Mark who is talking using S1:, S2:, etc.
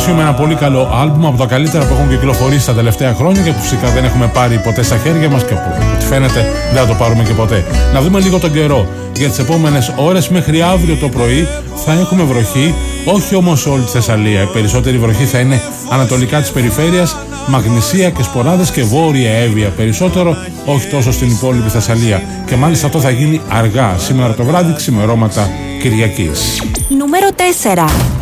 S1: κλείσουμε με ένα πολύ καλό άλμπουμ από τα καλύτερα που έχουν κυκλοφορήσει τα τελευταία χρόνια και που φυσικά δεν έχουμε πάρει ποτέ στα χέρια μας και που ό,τι φαίνεται δεν θα το πάρουμε και ποτέ. Να δούμε λίγο τον καιρό. Για τις επόμενες ώρες μέχρι αύριο το πρωί θα έχουμε βροχή, όχι όμως όλη τη Θεσσαλία. Η περισσότερη βροχή θα είναι ανατολικά της περιφέρειας, Μαγνησία και Σποράδες και Βόρεια Εύβοια περισσότερο, όχι τόσο στην υπόλοιπη Θεσσαλία. Και μάλιστα αυτό θα γίνει αργά, σήμερα το βράδυ, ξημερώματα Κυριακής.
S2: Νούμερο 4.